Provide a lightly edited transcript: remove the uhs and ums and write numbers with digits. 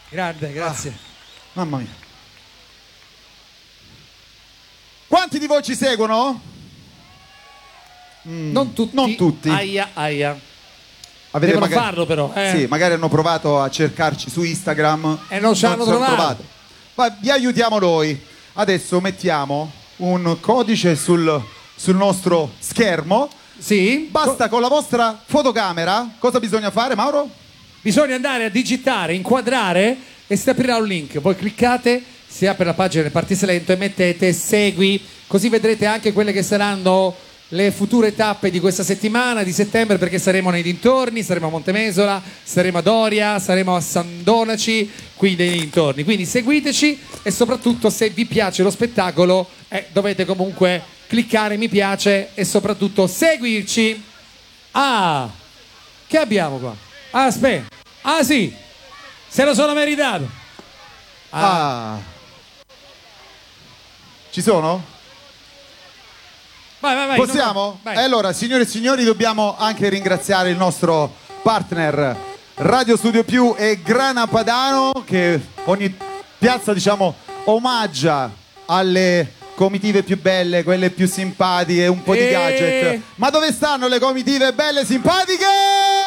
Grande, grazie. Mamma mia. Quanti di voi ci seguono? Non tutti. Non tutti. Aia, aia. Avete Devono farlo però. Sì, magari hanno provato a cercarci su Instagram E non ci hanno sono trovato. Ma vi aiutiamo noi. Adesso mettiamo un codice sul nostro schermo. Sì. Basta con la vostra fotocamera. Cosa bisogna fare, Mauro? Bisogna andare a digitare, inquadrare e si aprirà un link. Poi cliccate, si apre la pagina del Partisalento e mettete segui. Così vedrete anche quelle che saranno le future tappe di questa settimana di settembre, perché saremo nei dintorni, saremo a Montemesola, saremo a Doria, saremo a San Donaci, qui nei dintorni. Quindi seguiteci e soprattutto se vi piace lo spettacolo dovete comunque cliccare mi piace e soprattutto seguirci. Ah, che abbiamo qua? Ah, aspetta. Ah sì, se lo sono meritato. Ci sono? Vai. Possiamo? Vai. Allora, signore e signori, dobbiamo anche ringraziare il nostro partner Radio Studio Più e Grana Padano, che ogni piazza, diciamo, omaggia alle comitive più belle, quelle più simpatiche, un po' di gadget. Ma dove stanno le comitive belle e simpatiche?